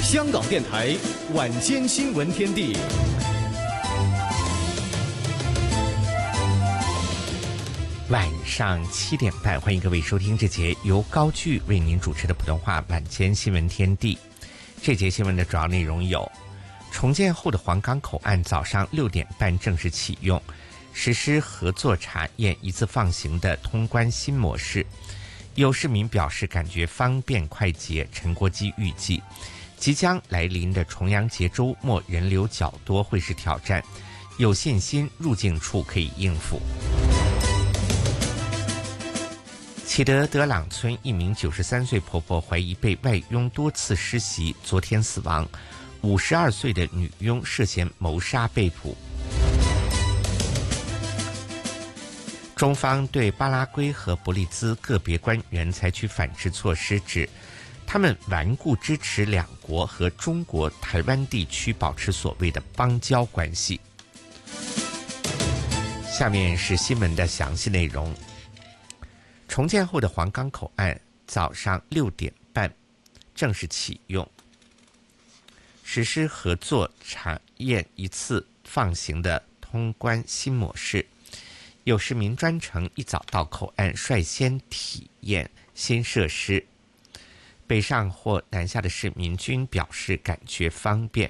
香港电台晚间新闻天地。 晚上7点半，欢迎各位收听这节由高炬为您主持的普通话晚间新闻天地。这节新闻的主要内容有：重建后的皇岗口岸早上6点半正式启用，实施合作查验一次放行的通关新模式。有市民表示感觉方便快捷。陈国基预计，即将来临的重阳节周末人流较多会是挑战，有信心入境处可以应付。启德德朗村一名93岁婆婆怀疑被外佣多次施袭，昨天死亡。52岁的女佣涉嫌谋杀被捕。中方对巴拉圭和伯利兹个别官员采取反制措施，指他们顽固支持两国和中国台湾地区保持所谓的邦交关系。下面是新闻的详细内容。重建后的皇岗口岸早上6点半正式启用，实施合作查验一次放行的通关新模式。有市民专程一早到口岸率先体验新设施，北上或南下的市民均表示感觉方便。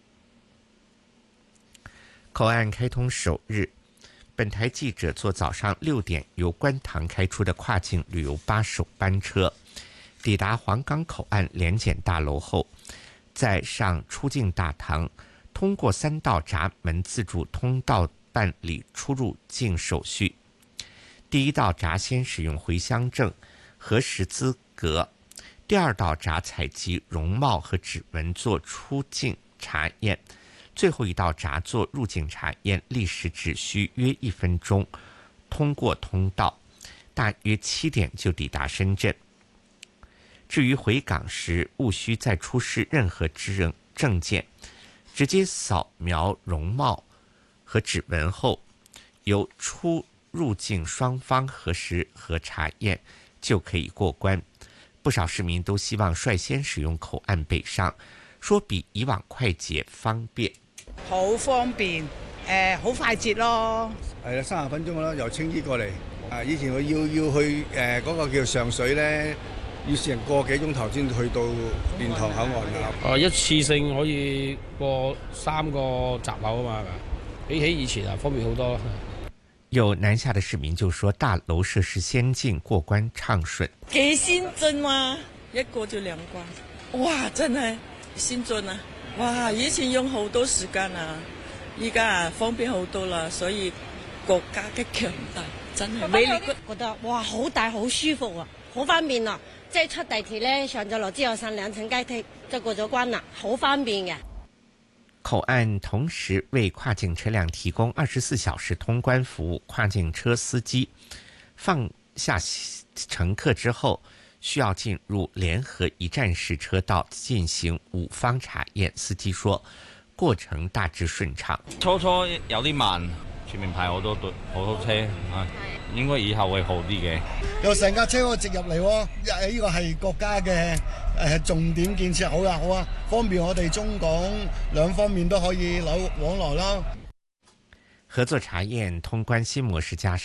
口岸开通首日，本台记者坐早上6点由观塘开出的跨境旅游巴首班车，抵达皇岗口岸联检大楼后，再上出境大堂，通过3道闸门自助通道办理出入境手续。第一道闸先使用回乡证核实资格，第二道闸采集容貌和指纹做出境查验，最后一道闸做入境查验，历时只需约1分钟通过通道，大约7点就抵达深圳。至于回港时务需再出示任何证件，直接扫描容貌和指纹后，由出入境双方核实和查验就可以过关。不少市民都希望率先使用口岸北上，说比以往快捷方便。 好方便，好快捷咯。 係啦，30分鐘啦，由青衣過嚟。以前我要去嗰個叫上水咧，要成個幾鐘頭先去到蓮塘口岸㗎。 一次性可以過3個閘口啊嘛，比起以前方便好多。 有南下的市民就說大樓設施先進，過關暢順。 幾先進啊，一過就2關，哇，真係先進啊！哇，以前用好多時間啊，依家方便好多啦，所以國家嘅強大真係魅力。 覺得哇，好大好舒服啊，好方便啊！即係出地鐵咧，上咗樓之後上2層階梯就過咗關啦，好方便嘅。 口岸同時為跨境車輛提供24小時通關服務，跨境車司機放下乘客之後，需要進入聯合一站式車道進行5方查驗。司機說過程大致順暢。 初有啲慢，全面排好多車啊，應該以後會好啲嘅。 有成架車可以直入嚟喎，呢個係國家嘅重點建設，好啊，方便我哋中港兩方面都可以往來啦。 合作查驗通關新模式加上